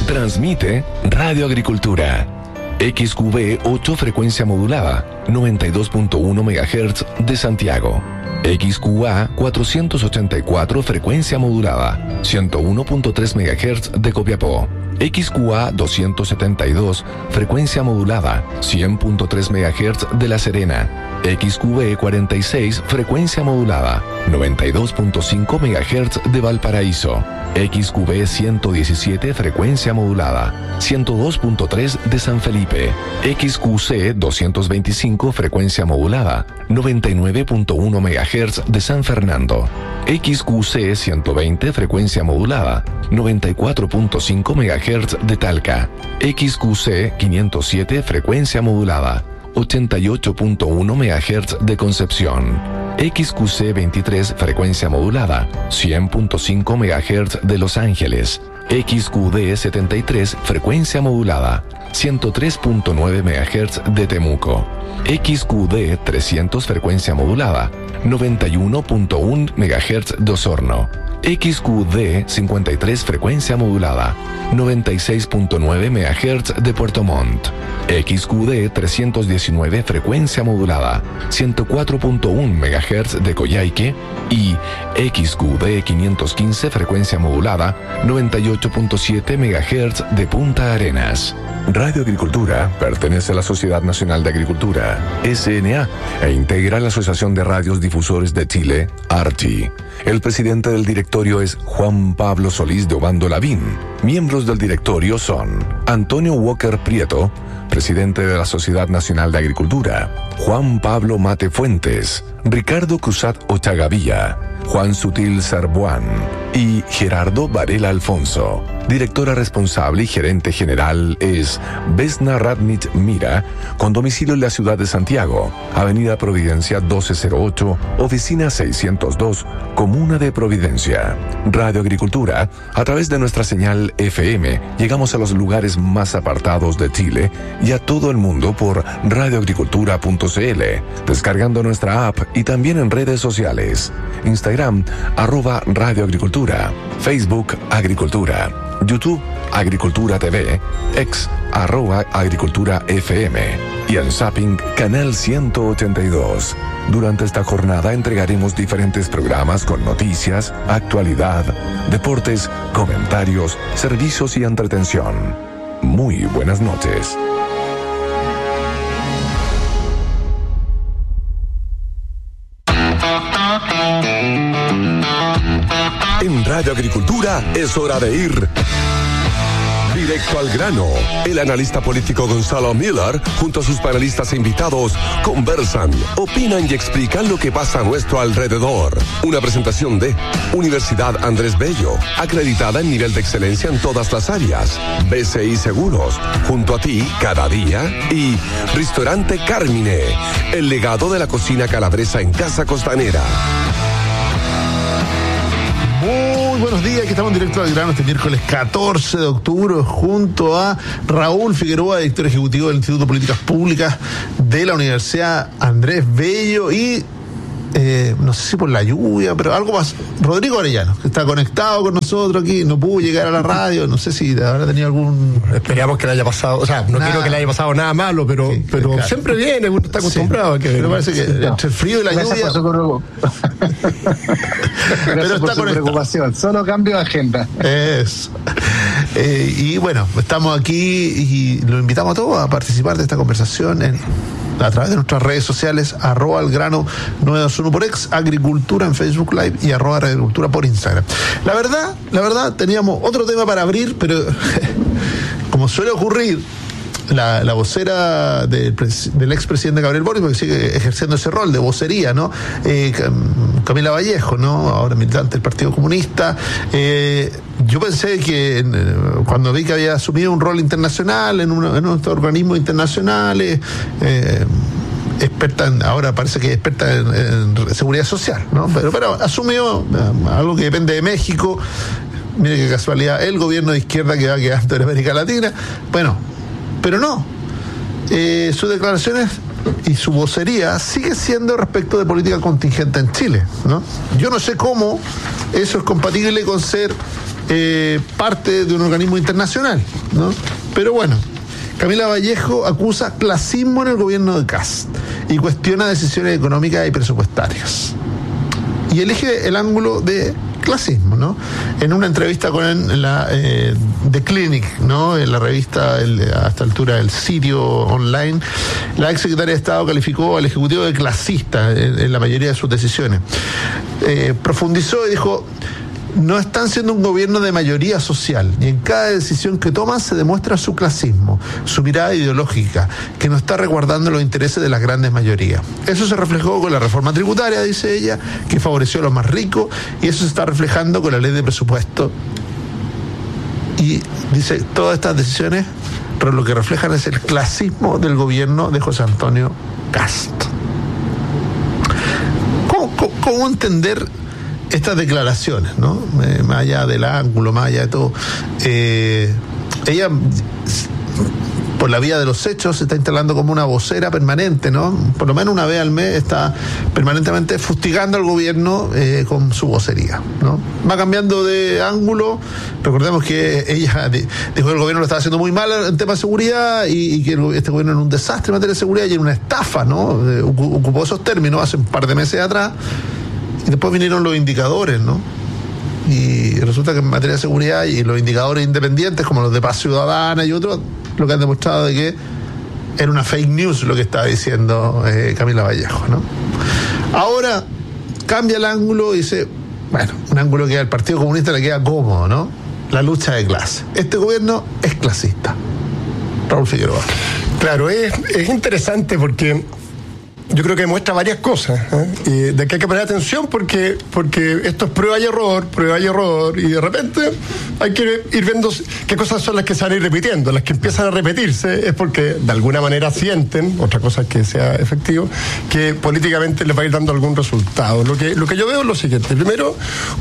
Transmite Radio Agricultura. XQB 8 frecuencia modulada, 92.1 MHz de Santiago. XQA 484 frecuencia modulada, 101.3 MHz de Copiapó. XQA 272 frecuencia modulada, 100.3 MHz de La Serena. XQB 46 frecuencia modulada, 92.5 MHz de Valparaíso. XQB 117 frecuencia modulada, 102.3 de San Felipe. XQC 225 frecuencia modulada, 99.1 MHz de San Fernando. XQC 120 frecuencia modulada, 94.5 MHz de Talca. XQC 507 frecuencia modulada, 88.1 MHz de Concepción. XQC 23 frecuencia modulada, 100.5 MHz de Los Ángeles. XQD 73 frecuencia modulada, 103.9 MHz de Temuco. XQD 300 frecuencia modulada, 91.1 MHz de Osorno. XQD 53 frecuencia modulada, 96.9 MHz de Puerto Montt. XQD 319 frecuencia modulada, 104.1 MHz de Coyhaique. Y XQD 515 frecuencia modulada, 98.7 MHz de Punta Arenas. Radio Agricultura pertenece a la Sociedad Nacional de Agricultura, SNA, e integra la Asociación de Radios Difusores de Chile, ARCHI. El presidente del directorio es Juan Pablo Solís de Obando Lavín. Miembros del directorio son Antonio Walker Prieto, presidente de la Sociedad Nacional de Agricultura; Juan Pablo Mate Fuentes; Ricardo Cruzat Ochagavía; Juan Sutil Sarbuán y Gerardo Varela Alfonso. Directora responsable y gerente general es Vesna Radnich Mira, con domicilio en la ciudad de Santiago, Avenida Providencia 1208, Oficina 602, Comuna de Providencia. Radio Agricultura, a través de nuestra señal FM, llegamos a los lugares más apartados de Chile y a todo el mundo por radioagricultura.cl, descargando nuestra app y también en redes sociales. Instagram, @radioagricultura, Facebook, Agricultura, YouTube, Agricultura TV, X, @Agricultura FM y en Zapping, Canal 182. Durante esta jornada entregaremos diferentes programas con noticias, actualidad, deportes, comentarios, servicios y entretención. Muy buenas noches. En Radio Agricultura es hora de ir directo al grano. El analista político Gonzalo Miller, junto a sus panelistas e invitados, conversan, opinan y explican lo que pasa a nuestro alrededor. Una presentación de Universidad Andrés Bello, acreditada en nivel de excelencia en todas las áreas. BCI Seguros, junto a ti cada día. Y Restaurante Carmine, el legado de la cocina calabresa en Casa Costanera. Buenos días, aquí estamos en directo al grano este miércoles 14 de octubre junto a Raúl Figueroa, director ejecutivo del Instituto de Políticas Públicas de la Universidad Andrés Bello, y no sé si por la lluvia, pero algo más, Rodrigo Arellano, que está conectado con nosotros aquí, no pudo llegar a la radio, no sé si habrá tenido algún... Esperamos que le haya pasado, o sea, no quiero que le haya pasado nada malo, pero, sí, pero claro, siempre viene, uno está acostumbrado. Sí, pero parece que entre el frío y la lluvia... Pero está por su preocupación, solo cambio de agenda. Y bueno, estamos aquí y lo invitamos a todos a participar de esta conversación a través de nuestras redes sociales, @algrano 921 por X, Agricultura en Facebook Live y @Agricultura por Instagram. La verdad, teníamos otro tema para abrir, pero como suele ocurrir, la vocera del expresidente Gabriel Boric, porque sigue ejerciendo ese rol de vocería, ¿no? Camila Vallejo, ¿no? Ahora militante del Partido Comunista. Yo pensé que cuando vi que había asumido un rol internacional en unos organismos internacionales, ahora parece que es experta en seguridad social, ¿no? Pero asumió algo que depende de México. Mire qué casualidad, el gobierno de izquierda que va quedando en América Latina. Bueno, pero no. Sus declaraciones y su vocería sigue siendo respecto de política contingente en Chile, ¿no? Yo no sé cómo eso es compatible con ser parte de un organismo internacional, ¿no? Pero bueno, Camila Vallejo acusa clasismo en el gobierno de Kast y cuestiona decisiones económicas y presupuestarias. Y elige el ángulo de clasismo, ¿no? En una entrevista con The Clinic, ¿no? En la revista, a esta altura, el sitio online, la ex secretaria de Estado calificó al Ejecutivo de clasista en la mayoría de sus decisiones. Profundizó y dijo: no están siendo un gobierno de mayoría social, y en cada decisión que toman se demuestra su clasismo, su mirada ideológica, que no está resguardando los intereses de las grandes mayorías. Eso se reflejó con la reforma tributaria, dice ella, que favoreció a los más ricos, y eso se está reflejando con la ley de presupuesto. Y dice, todas estas decisiones lo que reflejan es el clasismo del gobierno de José Antonio Kast. ¿Cómo entender estas declaraciones, ¿no? Más allá del ángulo, más allá de todo? Ella, por la vía de los hechos, se está instalando como una vocera permanente, ¿no? Por lo menos una vez al mes está permanentemente fustigando al gobierno con su vocería, ¿no? Va cambiando de ángulo. Recordemos que ella dijo que el gobierno lo estaba haciendo muy mal en temas de seguridad y que este gobierno era un desastre en materia de seguridad y era una estafa, ¿no? Ocupó esos términos hace un par de meses atrás. Y después vinieron los indicadores, ¿no? Y resulta que en materia de seguridad y los indicadores independientes, como los de Paz Ciudadana y otros, lo que han demostrado de que era una fake news lo que estaba diciendo Camila Vallejo, ¿no? Ahora cambia el ángulo y dice, bueno, un ángulo que al Partido Comunista le queda cómodo, ¿no? La lucha de clase. Este gobierno es clasista. Raúl Figueroa. Claro, es interesante porque yo creo que demuestra varias cosas, y de que hay que poner atención porque esto es prueba y error, y de repente hay que ir viendo qué cosas son las que se van a ir repitiendo. Las que empiezan a repetirse es porque de alguna manera sienten, otra cosa es que sea efectivo, que políticamente les va a ir dando algún resultado. Lo que yo veo es lo siguiente: primero,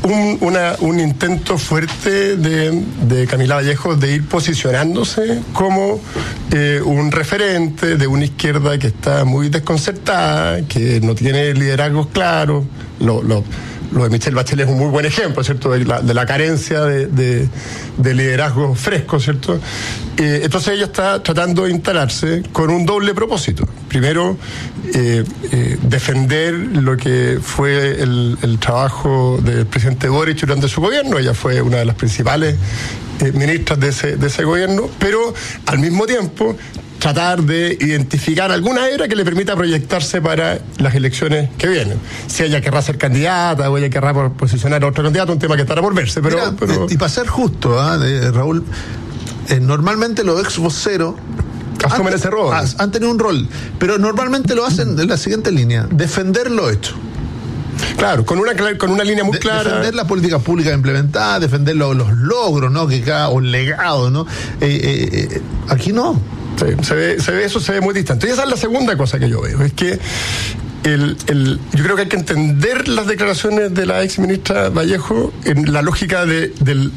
un intento fuerte de Camila Vallejo de ir posicionándose como un referente de una izquierda que está muy desconcertada, que no tiene liderazgos claros. Lo de Michelle Bachelet es un muy buen ejemplo, ¿cierto? De la carencia de liderazgo fresco, ¿cierto? Entonces ella está tratando de instalarse con un doble propósito. Primero, defender lo que fue el trabajo del presidente Boric durante su gobierno. Ella fue una de las principales ministras de ese gobierno, pero al mismo tiempo tratar de identificar alguna era que le permita proyectarse para las elecciones que vienen. Si ella querrá ser candidata o ella querrá posicionar a otro candidato, un tema que estará por verse. Pero... Y para ser justo, Raúl, normalmente los ex voceros asumen ese rol. Han tenido un rol, pero normalmente lo hacen en la siguiente línea: defender lo hecho. Claro, con una línea muy clara. Defender las políticas públicas implementadas, defender los logros, ¿no? O el legado, ¿no? Aquí no. Sí, eso se ve muy distante. Y esa es la segunda cosa que yo veo, es que yo creo que hay que entender las declaraciones de la ex ministra Vallejo en la lógica de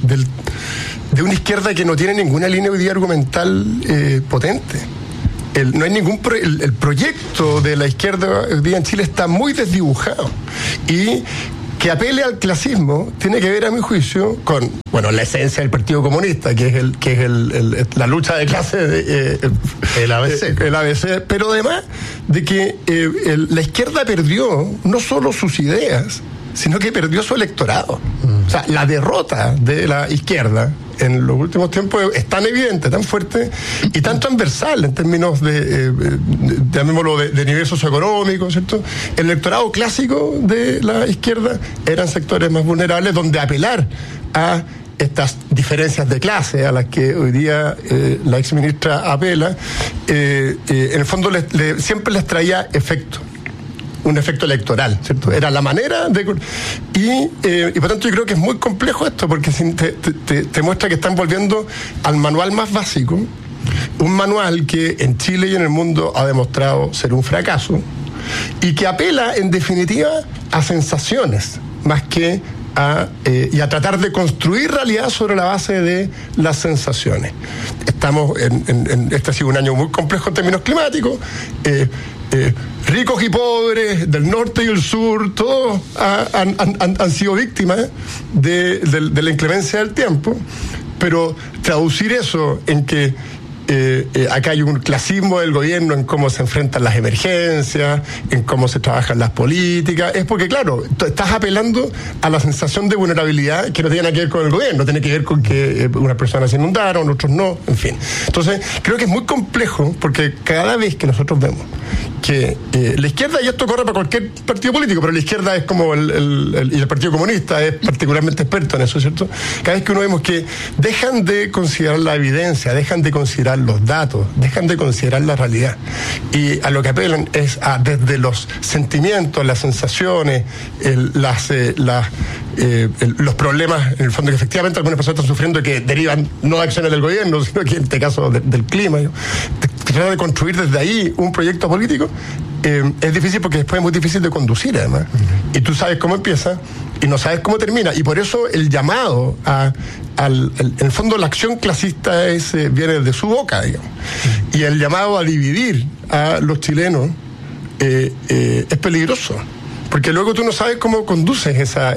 una izquierda que no tiene ninguna línea hoy día argumental potente. No hay ningún el proyecto de la izquierda hoy día en Chile está muy desdibujado, y que apele al clasismo tiene que ver, a mi juicio, con la esencia del Partido Comunista, que es la lucha de clase, el ABC, pero además de que la izquierda perdió no solo sus ideas, sino que perdió su electorado. O sea, la derrota de la izquierda en los últimos tiempos es tan evidente, tan fuerte y tan transversal en términos llamémoslo de nivel socioeconómico, ¿cierto? El electorado clásico de la izquierda eran sectores más vulnerables, donde apelar a estas diferencias de clase a las que hoy día la exministra apela, en el fondo siempre les traía un efecto electoral, ¿cierto? Era la manera de... Y por tanto yo creo que es muy complejo esto, porque te muestra que están volviendo al manual más básico, un manual que en Chile y en el mundo ha demostrado ser un fracaso, y que apela en definitiva a sensaciones más que y a tratar de construir realidad sobre la base de las sensaciones. Estamos este ha sido un año muy complejo en términos climáticos. Ricos y pobres, del norte y el sur, todos han sido víctimas de la inclemencia del tiempo, pero traducir eso en que acá hay un clasismo del gobierno en cómo se enfrentan las emergencias, en cómo se trabajan las políticas, es porque, claro, estás apelando a la sensación de vulnerabilidad que no tiene nada que ver con el gobierno, tiene que ver con que unas personas se inundaron, otros no, en fin. Entonces, creo que es muy complejo, porque cada vez que nosotros vemos que la izquierda, y esto corre para cualquier partido político, pero la izquierda es como y el Partido Comunista es particularmente experto en eso, ¿cierto? Cada vez que uno vemos que dejan de considerar la evidencia, dejan de considerar los datos, dejan de considerar la realidad, y a lo que apelan es a desde los sentimientos, las sensaciones, los problemas, en el fondo, que efectivamente algunas personas están sufriendo y que derivan no de acciones del gobierno, sino que en este caso del clima, tratar de construir desde ahí un proyecto político, es difícil, porque después es muy difícil de conducir, además. Y tú sabes cómo empieza y no sabes cómo termina. Y por eso el llamado en el fondo, la acción clasista viene de su boca, digamos. Y el llamado a dividir a los chilenos es peligroso, porque luego tú no sabes cómo conduces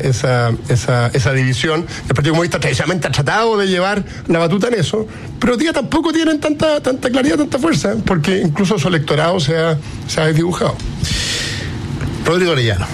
esa división. El Partido Comunista tradicionalmente ha tratado de llevar la batuta en eso, pero hoy día tampoco tienen tanta claridad, tanta fuerza, porque incluso su electorado se ha desdibujado. Rodrigo Orellano.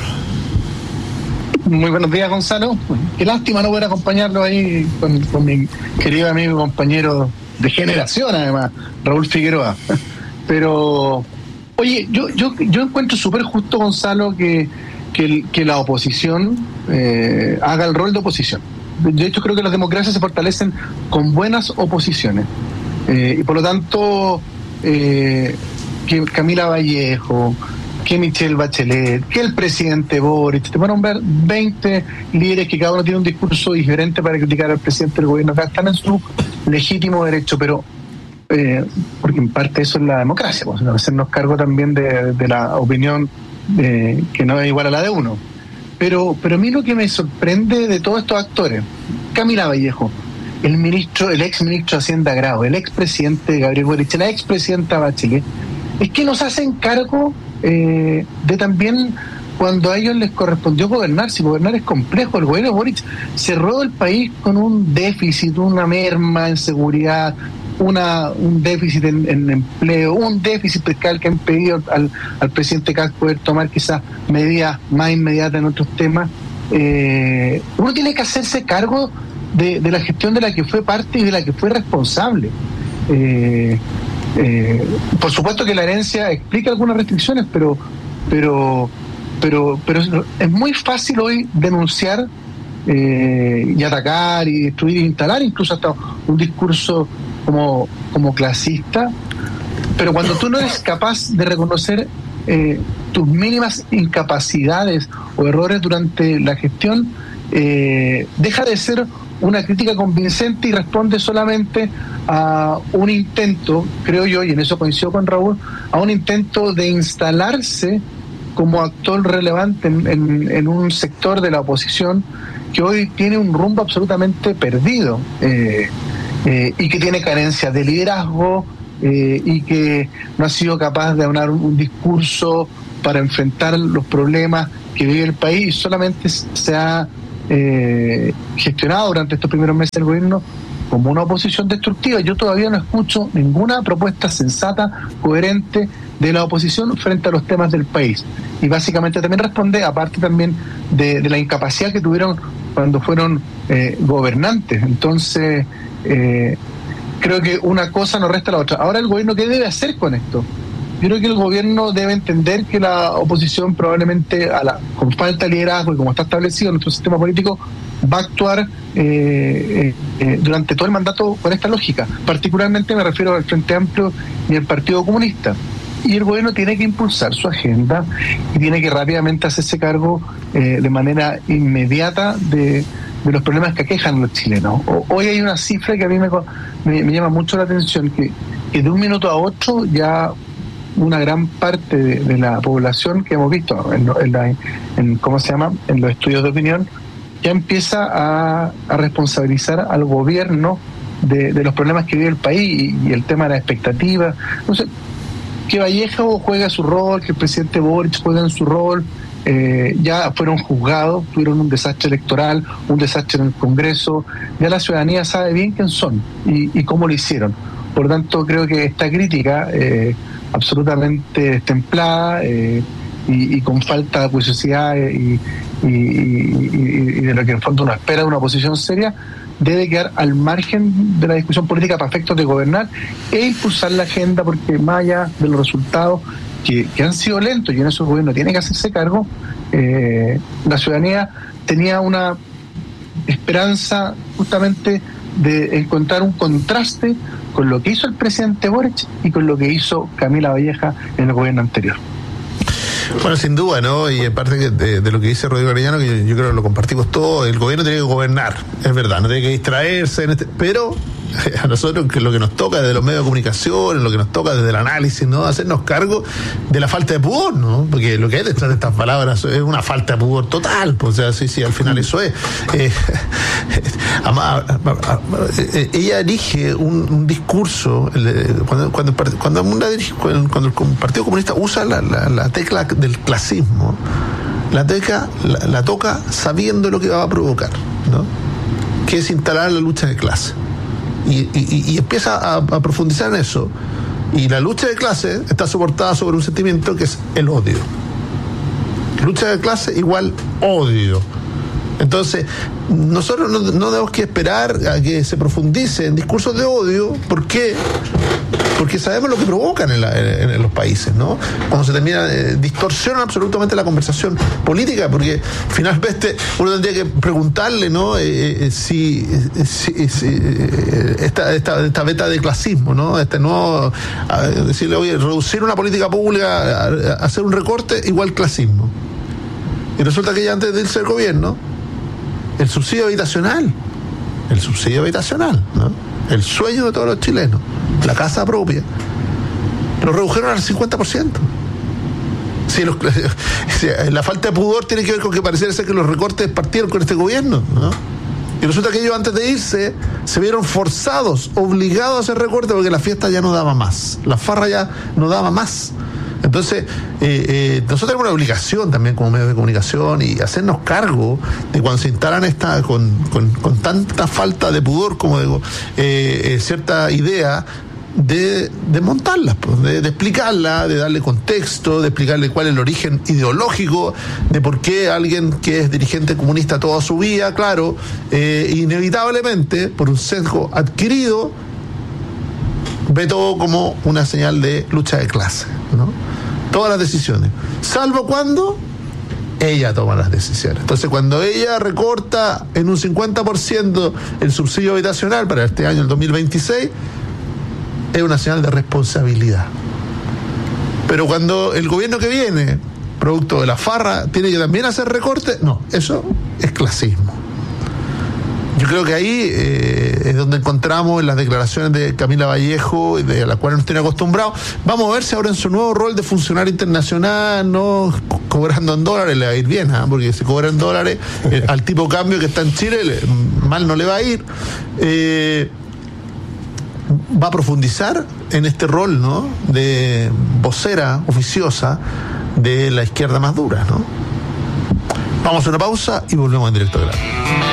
Muy buenos días, Gonzalo. Qué lástima no poder acompañarlo ahí con mi querido amigo y compañero de generación, además, Raúl Figueroa. Pero, oye, yo encuentro súper justo, Gonzalo, que la oposición haga el rol de oposición. De hecho, creo que las democracias se fortalecen con buenas oposiciones. Y por lo tanto, que Camila Vallejo, que Michelle Bachelet, que el presidente Boric, te van a nombrar 20 líderes que cada uno tiene un discurso diferente para criticar al presidente del gobierno. Acá están en su legítimo derecho, pero porque en parte eso es la democracia, pues, hacernos cargo también de la opinión que no es igual a la de uno. Pero a mí lo que me sorprende de todos estos actores, Camila Vallejo, el ex ministro de Hacienda Grau, el ex presidente Gabriel Boric, la ex presidenta Bachelet, es que nos hacen cargo de también cuando a ellos les correspondió gobernar. Si gobernar es complejo, el gobierno de Boric cerró el país con un déficit, una merma en seguridad, un déficit en empleo, un déficit fiscal que han pedido al presidente Kast poder tomar quizás medidas más inmediatas en otros temas. Uno tiene que hacerse cargo de la gestión de la que fue parte y de la que fue responsable. Por supuesto que la herencia explica algunas restricciones, pero es muy fácil hoy denunciar y atacar y destruir e instalar incluso hasta un discurso como clasista, pero cuando tú no eres capaz de reconocer tus mínimas incapacidades o errores durante la gestión, deja de ser una crítica convincente y responde solamente a un intento, creo yo, y en eso coincido con Raúl, a un intento de instalarse como actor relevante en un sector de la oposición que hoy tiene un rumbo absolutamente perdido y que tiene carencias de liderazgo y que no ha sido capaz de aunar un discurso para enfrentar los problemas que vive el país, y solamente se ha gestionado durante estos primeros meses del gobierno como una oposición destructiva. Yo todavía no escucho ninguna propuesta sensata, coherente de la oposición frente a los temas del país, y básicamente también responde, aparte también de la incapacidad que tuvieron cuando fueron gobernantes. Entonces creo que una cosa no resta a la otra. Ahora, el gobierno, ¿qué debe hacer con esto? Yo creo que el gobierno debe entender que la oposición probablemente, con falta de liderazgo y como está establecido en nuestro sistema político, va a actuar durante todo el mandato con esta lógica. Particularmente me refiero al Frente Amplio y al Partido Comunista. Y el gobierno tiene que impulsar su agenda y tiene que rápidamente hacerse cargo de manera inmediata de los problemas que aquejan a los chilenos. Hoy hay una cifra que a mí me llama mucho la atención, que de un minuto a otro ya una gran parte de la población que hemos visto en ¿cómo se llama?, en los estudios de opinión, ya empieza a responsabilizar al gobierno de los problemas que vive el país y el tema de la expectativa. Entonces, que Vallejo juega su rol, que el presidente Boric juega en su rol, ya fueron juzgados, tuvieron un desastre electoral, un desastre en el Congreso, ya la ciudadanía sabe bien quién son y cómo lo hicieron. Por lo tanto, creo que esta crítica absolutamente templada y con falta de curiosidad y de lo que en el fondo uno espera de una oposición seria, debe quedar al margen de la discusión política para efectos de gobernar e impulsar la agenda, porque más allá de los resultados que han sido lentos, y en eso el gobierno tiene que hacerse cargo, la ciudadanía tenía una esperanza justamente de encontrar un contraste con lo que hizo el presidente Boric y con lo que hizo Camila Valleja en el gobierno anterior. Bueno, sin duda, ¿no? Y en parte de lo que dice Rodrigo Arellano, que yo creo que lo compartimos todos, el gobierno tiene que gobernar, es verdad, no tiene que distraerse, pero a nosotros que lo que nos toca desde los medios de comunicación, lo que nos toca desde el análisis, ¿no? Hacernos cargo de la falta de pudor, ¿no? Porque lo que hay detrás de estas palabras es una falta de pudor total, pues, o sea, sí, al final eso es. Ella elige un discurso, cuando el Partido Comunista usa la tecla del clasismo, la toca sabiendo lo que va a provocar, ¿no? Que es instalar la lucha de clase. Y empieza a profundizar en eso. Y la lucha de clase está soportada sobre un sentimiento que es el odio. Lucha de clase igual odio. Entonces, nosotros no tenemos que esperar a que se profundice en discursos de odio. ¿Por qué? Porque sabemos lo que provocan en los países, ¿no? Cuando se termina, distorsionan absolutamente la conversación política, porque finalmente uno tendría que preguntarle, ¿no? Si esta beta de clasismo, ¿no? Decirle, oye, reducir una política pública, hacer un recorte, igual clasismo. Y resulta que ya antes de irse al gobierno, el subsidio habitacional, ¿no? El sueño de todos los chilenos, la casa propia, lo redujeron al 50%. La falta de pudor tiene que ver con que pareciera ser que los recortes partieron con este gobierno, ¿no? Y resulta que ellos antes de irse se vieron forzados, obligados a hacer recortes porque la fiesta ya no daba más, la farra ya no daba más. Entonces, nosotros tenemos una obligación también como medios de comunicación y hacernos cargo de cuando se instalan con tanta falta de pudor, como digo, cierta idea de montarlas, pues, de explicarla, de darle contexto, de explicarle cuál es el origen ideológico, de por qué alguien que es dirigente comunista toda su vida, claro, inevitablemente, por un sesgo adquirido, ve todo como una señal de lucha de clase, ¿no? Todas las decisiones, salvo cuando ella toma las decisiones. Entonces, cuando ella recorta en un 50% el subsidio habitacional para este año, el 2026, es una señal de responsabilidad. Pero cuando el gobierno que viene, producto de la farra, tiene que también hacer recortes, no, eso es clasismo. Yo creo que ahí es donde encontramos en las declaraciones de Camila Vallejo, de la cual nos tiene acostumbrados. Vamos a ver si ahora en su nuevo rol de funcionario internacional, no cobrando en dólares, le va a ir bien, porque si cobra en dólares, al tipo de cambio que está en Chile, mal no le va a ir. Va a profundizar en este rol, ¿no?, de vocera oficiosa de la izquierda más dura, ¿no? Vamos a una pausa y volvemos en directo a Grano.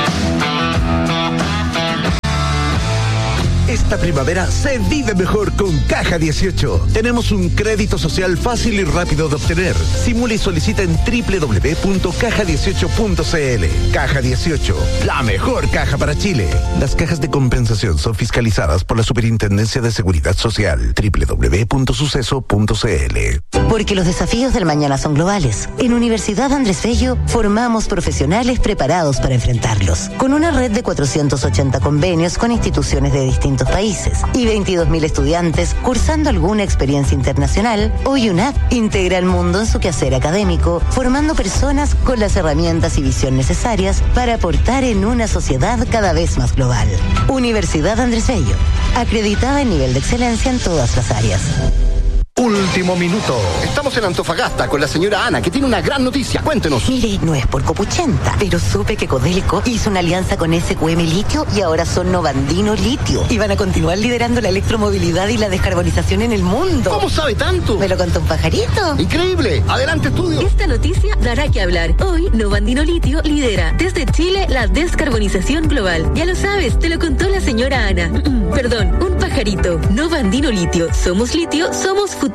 Esta primavera se vive mejor con Caja 18. Tenemos un crédito social fácil y rápido de obtener. Simula y solicita en www.caja18.cl. Caja 18, la mejor caja para Chile. Las cajas de compensación son fiscalizadas por la Superintendencia de Seguridad Social. www.suceso.cl. Porque los desafíos del mañana son globales. En Universidad Andrés Bello formamos profesionales preparados para enfrentarlos. Con una red de 480 convenios con instituciones de distintos países y 22.000 estudiantes cursando alguna experiencia internacional, hoy UNAD integra el mundo en su quehacer académico, formando personas con las herramientas y visión necesarias para aportar en una sociedad cada vez más global. Universidad Andrés Bello, acreditada en nivel de excelencia en todas las áreas. Último minuto. Estamos en Antofagasta con la señora Ana, que tiene una gran noticia. Cuéntenos. Mire, no es por copuchenta, pero supe que Codelco hizo una alianza con SQM Litio y ahora son Novandino Litio. Y van a continuar liderando la electromovilidad y la descarbonización en el mundo. ¿Cómo sabe tanto? Me lo contó un pajarito. Increíble. Adelante, estudio. Esta noticia dará que hablar. Hoy, Novandino Litio lidera desde Chile la descarbonización global. Ya lo sabes, te lo contó la señora Ana. Perdón, un pajarito. Novandino Litio. Somos litio, somos futuro.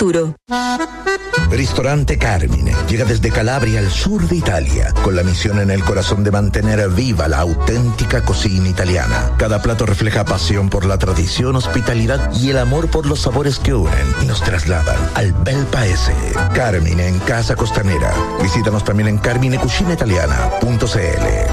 Ristorante Carmine llega desde Calabria al sur de Italia con la misión en el corazón de mantener viva la auténtica cocina italiana. Cada plato refleja pasión por la tradición, hospitalidad y el amor por los sabores que unen y nos trasladan al bel paese. Carmine en Casa Costanera. Visítanos también en carminecucinaitaliana.cl.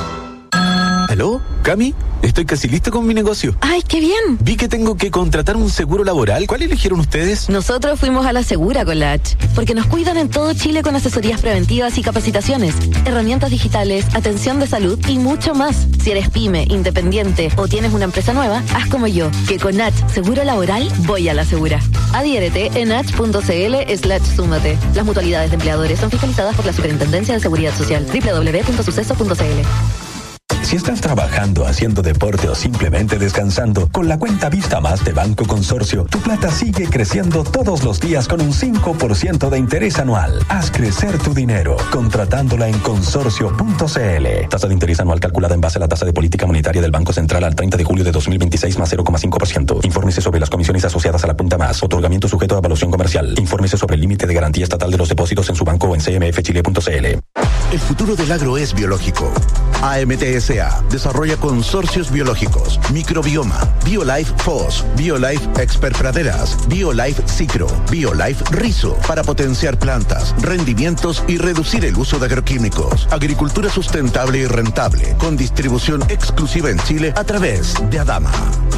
¿Aló? ¿Cami? Estoy casi listo con mi negocio. ¡Ay, qué bien! Vi que tengo que contratar un seguro laboral. ¿Cuál eligieron ustedes? Nosotros fuimos a la Segura con la H, porque nos cuidan en todo Chile con asesorías preventivas y capacitaciones, herramientas digitales, atención de salud y mucho más. Si eres pyme, independiente o tienes una empresa nueva, haz como yo, que con H Seguro Laboral voy a la Segura. Adhiérete en h.cl/súmate. Las mutualidades de empleadores son fiscalizadas por la Superintendencia de Seguridad Social. www.suceso.cl. Si estás trabajando, haciendo deporte o simplemente descansando, con la cuenta Vista Más de Banco Consorcio, tu plata sigue creciendo todos los días con un 5% de interés anual. Haz crecer tu dinero contratándola en consorcio.cl. Tasa de interés anual calculada en base a la tasa de política monetaria del Banco Central al 30 de julio de 2026 más 0,5%. Infórmese sobre las comisiones asociadas a la cuenta Más. Otorgamiento sujeto a evaluación comercial. Infórmese sobre el límite de garantía estatal de los depósitos en su banco o en cmfchile.cl. El futuro del agro es biológico. AMTSA desarrolla consorcios biológicos, Microbioma, BioLife FOS, BioLife Expert Praderas, BioLife Cicro, BioLife Rizo, para potenciar plantas, rendimientos y reducir el uso de agroquímicos. Agricultura sustentable y rentable, con distribución exclusiva en Chile a través de Adama.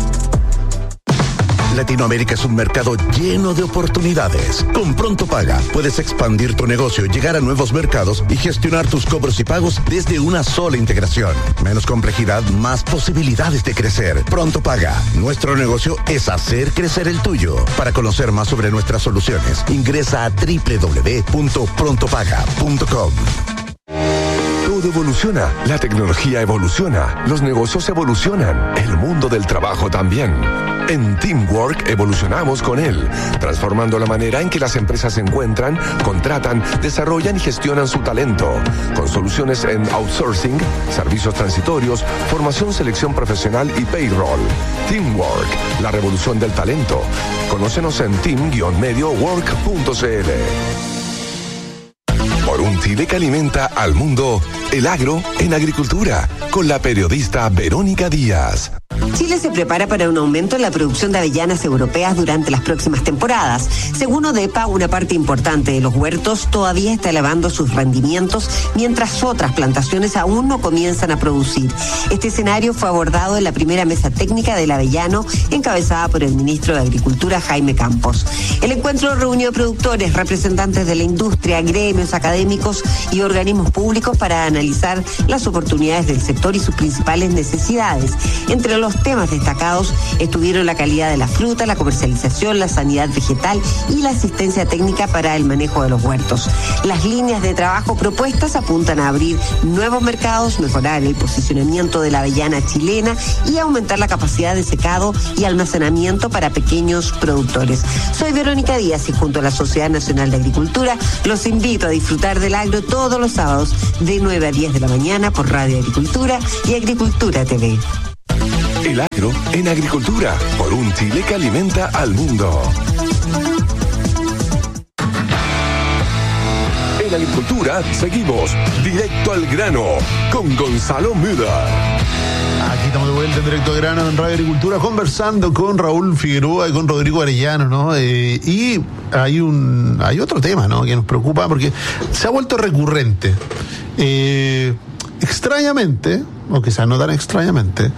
Latinoamérica es un mercado lleno de oportunidades. Con Pronto Paga puedes expandir tu negocio, llegar a nuevos mercados y gestionar tus cobros y pagos desde una sola integración. Menos complejidad, más posibilidades de crecer. Pronto Paga. Nuestro negocio es hacer crecer el tuyo. Para conocer más sobre nuestras soluciones, ingresa a www.prontopaga.com. Todo evoluciona, la tecnología evoluciona, los negocios evolucionan, el mundo del trabajo también. En Teamwork evolucionamos con él, transformando la manera en que las empresas se encuentran, contratan, desarrollan y gestionan su talento, con soluciones en outsourcing, servicios transitorios, formación, selección profesional y payroll. Teamwork, la revolución del talento. Conócenos en team-mediowork.cl. Por un Chile que alimenta al mundo, el agro en agricultura, con la periodista Verónica Díaz. Chile se prepara para un aumento en la producción de avellanas europeas durante las próximas temporadas. Según ODEPA, una parte importante de los huertos todavía está elevando sus rendimientos, mientras otras plantaciones aún no comienzan a producir. Este escenario fue abordado en la primera mesa técnica del avellano, encabezada por el ministro de Agricultura, Jaime Campos. El encuentro reunió productores, representantes de la industria, gremios, académicos y organismos públicos para analizar las oportunidades del sector y sus principales necesidades. Entre los temas destacados estuvieron la calidad de la fruta, la comercialización, la sanidad vegetal y la asistencia técnica para el manejo de los huertos. Las líneas de trabajo propuestas apuntan a abrir nuevos mercados, mejorar el posicionamiento de la avellana chilena y aumentar la capacidad de secado y almacenamiento para pequeños productores. Soy Verónica Díaz y junto a la Sociedad Nacional de Agricultura los invito a disfrutar del agro todos los sábados de 9 a 10 de la mañana por Radio Agricultura y Agricultura TV. El agro en agricultura, por un Chile que alimenta al mundo. En agricultura seguimos directo al grano con Gonzalo Müller. Aquí estamos de vuelta en Directo al Grano en Radio Agricultura, conversando con Raúl Figueroa y con Rodrigo Arellano, ¿no? Y hay otro tema, ¿no?, que nos preocupa porque se ha vuelto recurrente. Extrañamente, o quizás no tan extrañamente,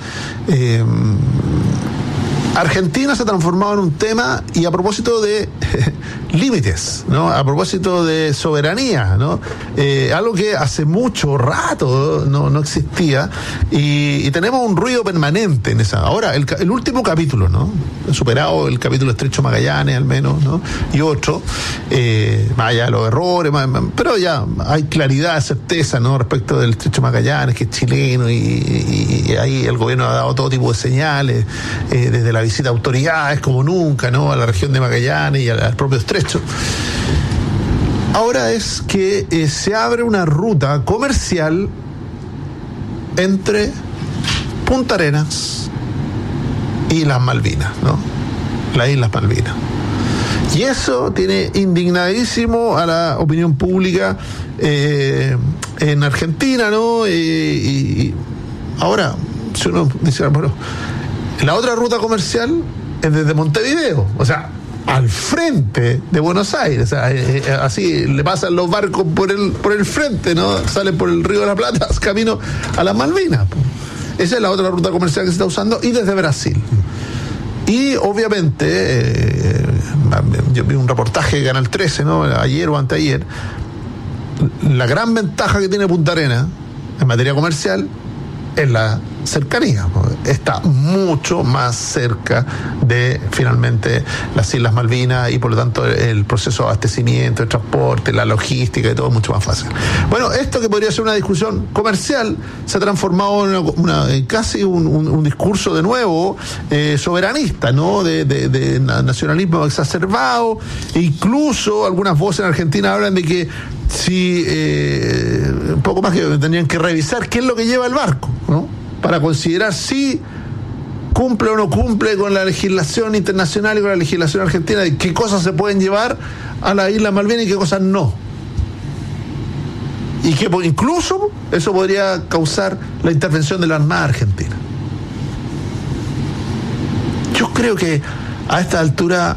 Argentina se ha transformado en un tema, y a propósito de límites, ¿no? A propósito de soberanía, ¿no? Algo que hace mucho rato no existía, y tenemos un ruido permanente en esa. Ahora, el último capítulo, ¿no? Superado el capítulo Estrecho Magallanes, al menos, ¿no? Y otro, más allá de los errores, pero ya hay claridad, certeza, ¿no? Respecto del Estrecho Magallanes, que es chileno, y ahí el gobierno ha dado todo tipo de señales, desde la visita a autoridades como nunca, ¿no? A la región de Magallanes y al propio Estrecho. Ahora es que se abre una ruta comercial entre Punta Arenas y las Malvinas, ¿no? Las Islas Malvinas. Y eso tiene indignadísimo a la opinión pública en Argentina, ¿no? Y ahora, si uno dice, bueno, la otra ruta comercial es desde Montevideo, o sea, al frente de Buenos Aires, o sea, así le pasan los barcos por el frente, ¿no? Salen por el Río de la Plata, camino a las Malvinas. Esa es la otra ruta comercial que se está usando, y desde Brasil. Y obviamente, yo vi un reportaje de Canal 13, ¿no? Ayer o anteayer, la gran ventaja que tiene Punta Arenas en materia comercial es la cercanía. Está mucho más cerca de finalmente las Islas Malvinas, y por lo tanto el proceso de abastecimiento, el transporte, la logística y todo es mucho más fácil. Bueno, esto que podría ser una discusión comercial se ha transformado en casi un discurso de nuevo soberanista, ¿no? De nacionalismo exacerbado, e incluso algunas voces en Argentina hablan de que si un poco más que tendrían que revisar qué es lo que lleva el barco, ¿no? Para considerar si cumple o no cumple con la legislación internacional y con la legislación argentina, de qué cosas se pueden llevar a la isla Malvinas y qué cosas no. Y que incluso eso podría causar la intervención de la Armada Argentina. Yo creo que a esta altura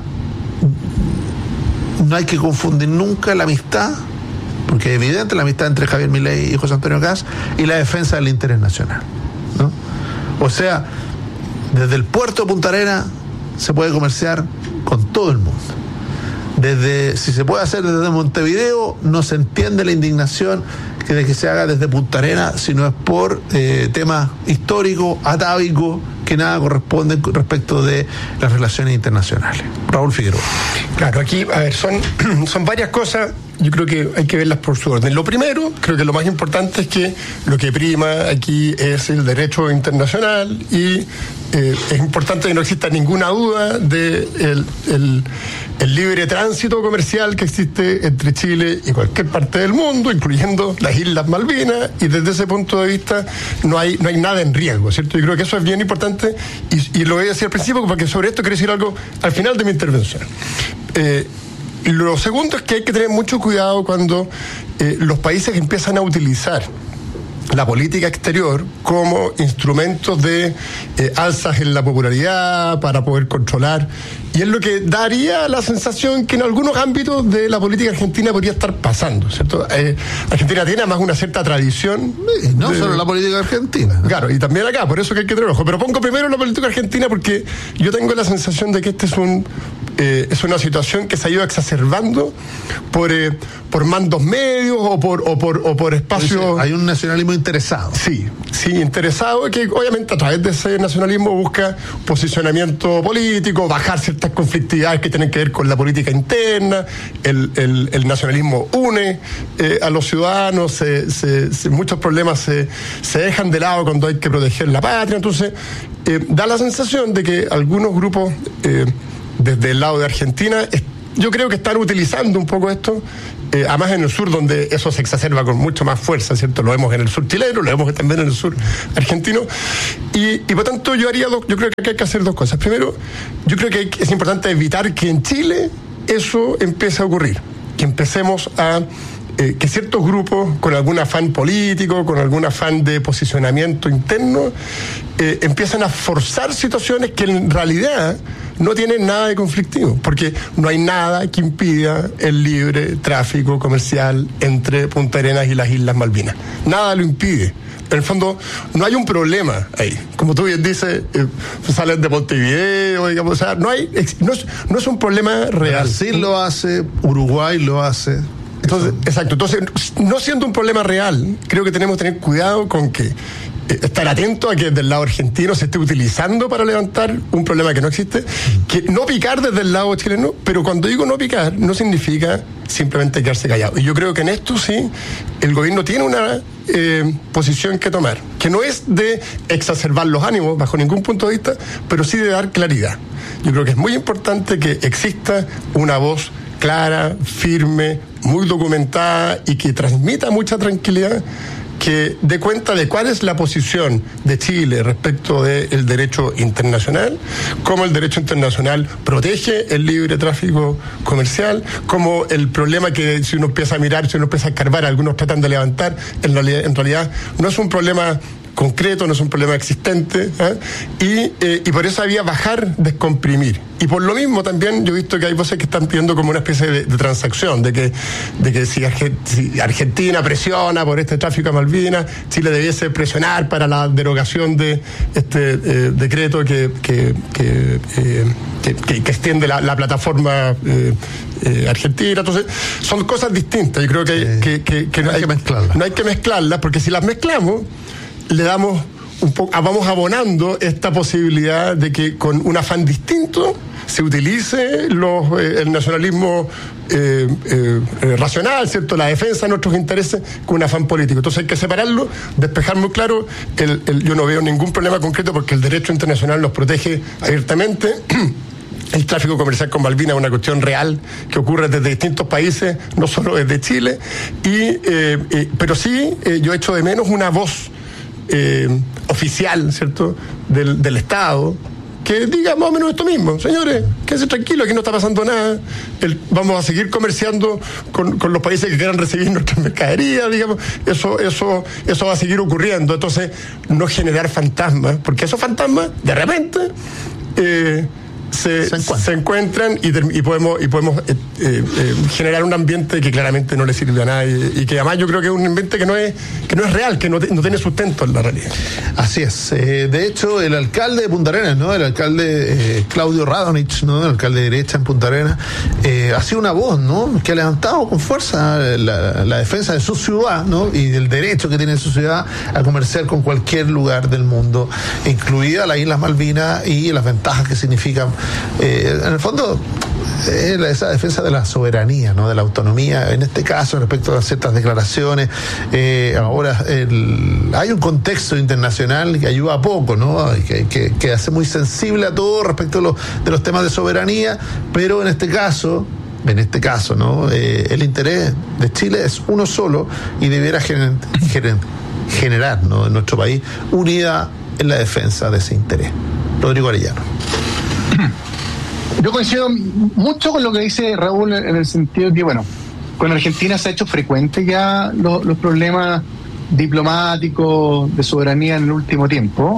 no hay que confundir nunca la amistad, porque es evidente la amistad entre Javier Milei y José Antonio Kast, y la defensa del interés nacional, ¿no? O sea, desde el puerto de Punta Arenas se puede comerciar con todo el mundo. Si se puede hacer desde Montevideo, no se entiende la indignación de que se haga desde Punta Arenas, si no es por temas históricos, atávicos, que nada corresponden respecto de las relaciones internacionales. Raúl Figueroa. Claro, aquí, a ver, son varias cosas. Yo creo que hay que verlas por su orden. Lo primero, creo que lo más importante es que lo que prima aquí es el derecho internacional, y es importante que no exista ninguna duda de el libre tránsito comercial que existe entre Chile y cualquier parte del mundo, incluyendo las Islas Malvinas, y desde ese punto de vista no hay nada en riesgo, ¿cierto? Yo creo que eso es bien importante, y lo voy a decir al principio porque sobre esto quiero decir algo al final de mi intervención. Lo segundo es que hay que tener mucho cuidado cuando los países empiezan a utilizar la política exterior como instrumentos de alzas en la popularidad para poder controlar, y es lo que daría la sensación que en algunos ámbitos de la política argentina podría estar pasando, ¿cierto? Argentina tiene además una cierta tradición. No solo la política argentina. Claro, y también acá, por eso que hay que tener ojo. Pero pongo primero la política argentina porque yo tengo la sensación de que este es una situación que se ha ido exacerbando por mandos medios o por espacios. Hay un nacionalismo interesado. Sí, interesado, que obviamente a través de ese nacionalismo busca posicionamiento político, bajar ciertas conflictividades que tienen que ver con la política interna. El nacionalismo une a los ciudadanos, muchos problemas se dejan de lado cuando hay que proteger la patria. Entonces, da la sensación de que algunos grupos desde el lado de Argentina, yo creo que están utilizando un poco esto, además en el sur, donde eso se exacerba con mucho más fuerza, ¿cierto? Lo vemos en el sur chileno, lo vemos también en el sur argentino, y por tanto yo creo que hay que hacer dos cosas. Primero, yo creo que es importante evitar que en Chile eso empiece a ocurrir, que empecemos a que ciertos grupos con algún afán político, con algún afán de posicionamiento interno, empiezan a forzar situaciones que en realidad no tienen nada de conflictivo, porque no hay nada que impida el libre tráfico comercial entre Punta Arenas y las Islas Malvinas. Nada lo impide. En el fondo, no hay un problema ahí. Como tú bien dices, salen de Montevideo, digamos, o sea, no es un problema real. Brasil lo hace, Uruguay lo hace. Entonces, exacto. Entonces, no siendo un problema real, creo que tenemos que tener cuidado con que estar atento a que del lado argentino se esté utilizando para levantar un problema que no existe, que no picar desde el lado chileno, pero cuando digo no picar, no significa simplemente quedarse callado. Y yo creo que en esto sí, el gobierno tiene una posición que tomar, que no es de exacerbar los ánimos bajo ningún punto de vista, pero sí de dar claridad. Yo creo que es muy importante que exista una voz clara, firme, muy documentada y que transmita mucha tranquilidad, que dé cuenta de cuál es la posición de Chile respecto del derecho internacional, cómo el derecho internacional protege el libre tráfico comercial, cómo el problema que si uno empieza a mirar, si uno empieza a escarbar, algunos tratan de levantar, en realidad no es un problema concreto, no es un problema existente, y por eso había bajar, descomprimir. Y por lo mismo también yo he visto que hay voces que están pidiendo como una especie de transacción, de que si Argentina presiona por este tráfico a Malvinas, Chile debiese presionar para la derogación de este decreto que extiende la plataforma argentina. Entonces, son cosas distintas. Yo creo que no hay que mezclarlas. No hay que mezclarlas, porque si las mezclamos, le damos vamos abonando esta posibilidad de que con un afán distinto se utilice el nacionalismo racional, ¿cierto?, la defensa de nuestros intereses con un afán político. Entonces hay que separarlo, despejar muy claro. Yo no veo ningún problema concreto porque el derecho internacional nos protege abiertamente. El tráfico comercial con Malvinas es una cuestión real que ocurre desde distintos países, no solo desde Chile, pero sí yo echo de menos una voz oficial, ¿cierto?, del Estado, que diga más o menos esto mismo: señores, quédense tranquilos, aquí no está pasando nada, vamos a seguir comerciando con los países que quieran recibir nuestras mercaderías, digamos, eso va a seguir ocurriendo. Entonces, no generar fantasmas, porque esos fantasmas, de repente, se encuentran y podemos generar un ambiente que claramente no le sirve a nadie, y que además yo creo que es un ambiente que no es real, que no tiene sustento en la realidad. Así es. De hecho, el alcalde de Punta Arenas, ¿no?, el alcalde Claudio Radonich, ¿no?, el alcalde de derecha en Punta Arenas, ha sido una voz, ¿no?, que ha levantado con fuerza la defensa de su ciudad, ¿no?, y del derecho que tiene su ciudad a comerciar con cualquier lugar del mundo, incluida las Islas Malvinas, y las ventajas que significan. En el fondo, esa defensa de la soberanía, ¿no?, de la autonomía, en este caso respecto a ciertas declaraciones. Ahora hay un contexto internacional que ayuda a poco, ¿no?, que hace muy sensible a todo respecto de los temas de soberanía, pero en este caso, ¿no?, el interés de Chile es uno solo y debiera generar, ¿no?, en nuestro país unidad en la defensa de ese interés. Rodrigo Arellano. Yo coincido mucho con lo que dice Raúl, en el sentido de que, bueno, con Argentina se ha hecho frecuente ya los problemas diplomáticos de soberanía en el último tiempo,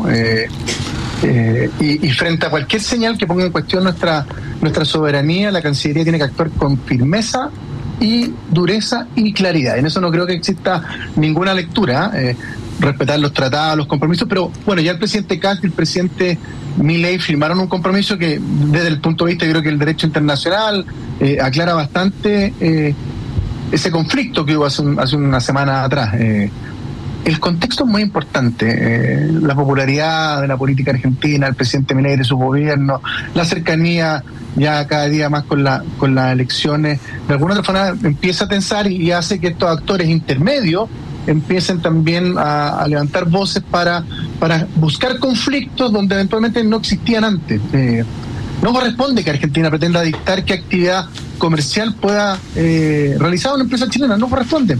y frente a cualquier señal que ponga en cuestión nuestra soberanía, la Cancillería tiene que actuar con firmeza y dureza y claridad. En eso no creo que exista ninguna lectura, respetar los tratados, los compromisos, pero bueno, ya el presidente Kast y el presidente Milei firmaron un compromiso que, desde el punto de vista, creo que el derecho internacional aclara bastante ese conflicto que hubo hace una semana atrás. El contexto es muy importante, la popularidad de la política argentina, el presidente Milei, de su gobierno, la cercanía ya cada día más con las elecciones, de alguna otra forma empieza a tensar y hace que estos actores intermedios empiecen también a levantar voces para buscar conflictos donde eventualmente no existían antes. No corresponde que Argentina pretenda dictar qué actividad comercial pueda realizar una empresa chilena, no corresponde.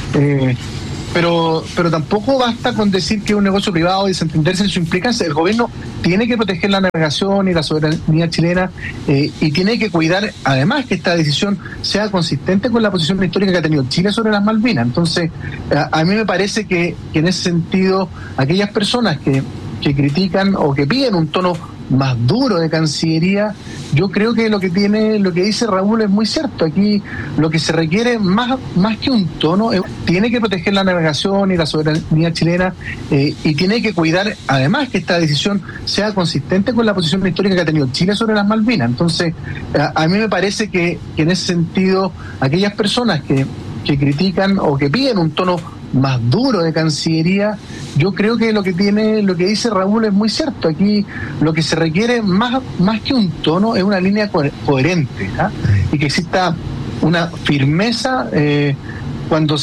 Pero tampoco basta con decir que es un negocio privado y desentenderse de su implicancia. El gobierno tiene que proteger la navegación y la soberanía chilena, y tiene que cuidar, además, que esta decisión sea consistente con la posición histórica que ha tenido Chile sobre las Malvinas. Entonces, a mí me parece que en ese sentido, aquellas personas que critican o que piden un tono más duro de Cancillería, yo creo que lo que dice Raúl es muy cierto. Aquí lo que se requiere más que un tono, tiene que proteger la navegación y la soberanía chilena, y tiene que cuidar además que esta decisión sea consistente con la posición histórica que ha tenido Chile sobre las Malvinas. Entonces, a mí me parece que en ese sentido, aquellas personas que critican o que piden un tono más duro de Cancillería, yo creo que lo que dice Raúl es muy cierto. Aquí lo que se requiere más que un tono es una línea coherente, y que exista una firmeza cuando